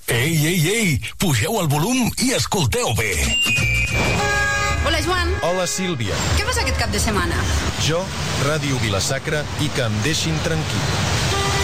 Ei, ei, ei, pugeu el volum i escolteu bé. Hola, Joan. Hola, Sílvia. Què fas aquest cap de setmana? Jo, Ràdio Vila-sacra i que em deixin tranquil.